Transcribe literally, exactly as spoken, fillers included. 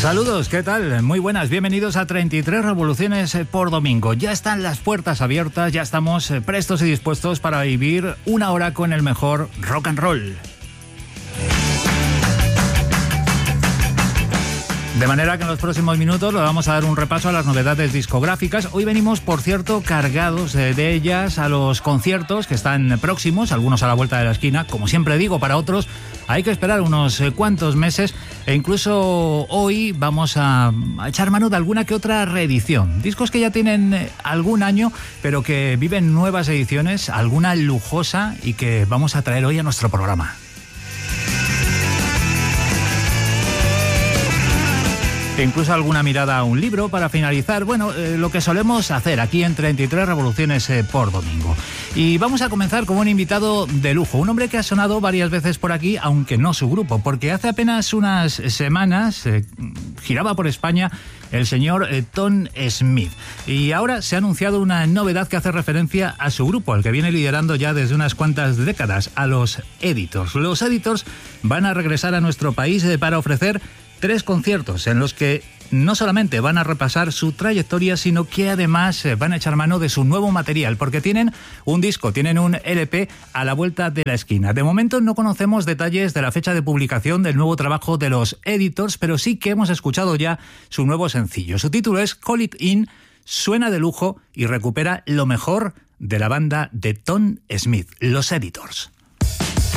Saludos, ¿qué tal? Muy buenas, bienvenidos a treinta y tres Revoluciones por Domingo. Ya están las puertas abiertas, ya estamos prestos y dispuestos para vivir una hora con el mejor rock and roll. De manera que en los próximos minutos le vamos a dar un repaso a las novedades discográficas. Hoy venimos, por cierto, cargados de ellas a los conciertos que están próximos, algunos a la vuelta de la esquina. Como siempre digo, para otros hay que esperar unos cuantos meses e incluso hoy vamos a, a echar mano de alguna que otra reedición. Discos que ya tienen algún año, pero que viven nuevas ediciones, alguna lujosa y que vamos a traer hoy a nuestro programa. E incluso alguna mirada a un libro para finalizar, bueno, eh, lo que solemos hacer aquí en treinta y tres Revoluciones eh, por Domingo. Y vamos a comenzar con un invitado de lujo, un hombre que ha sonado varias veces por aquí, aunque no su grupo, porque hace apenas unas semanas eh, giraba por España el señor eh, Tom Smith. Y ahora se ha anunciado una novedad que hace referencia a su grupo, al que viene liderando ya desde unas cuantas décadas, a los Editors. Los Editors van a regresar a nuestro país eh, para ofrecer tres conciertos en los que no solamente van a repasar su trayectoria, sino que además van a echar mano de su nuevo material, porque tienen un disco, tienen un L P a la vuelta de la esquina. De momento no conocemos detalles de la fecha de publicación del nuevo trabajo de los Editors, pero sí que hemos escuchado ya su nuevo sencillo. Su título es Call It In, suena de lujo y recupera lo mejor de la banda de Tom Smith, los Editors.